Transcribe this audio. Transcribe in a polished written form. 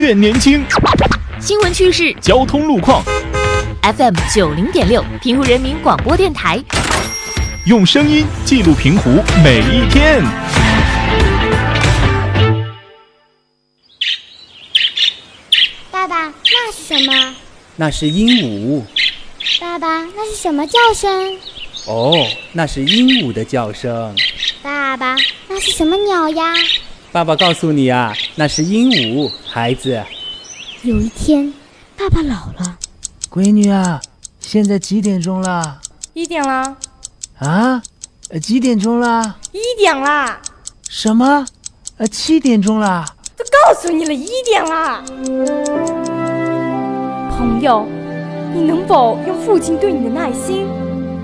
越年轻。 新闻趣事、 交通路况 FM 90.6平湖人民广播电台， 用声音记录平湖每一天。 爸爸，那是什么？ 那是鹦鹉。 爸爸，那是什么叫声？ 哦，那是鹦鹉的叫声。 爸爸，那是什么鸟呀？ 爸爸告诉你啊，那是鹦鹉，孩子。 有一天，爸爸老了。 闺女啊，现在几点钟了 ？1点了。 啊？几点钟了 ？1点了。 什么？7点钟了。 都告诉你了，1点了。朋友，你能否用父亲对你的耐心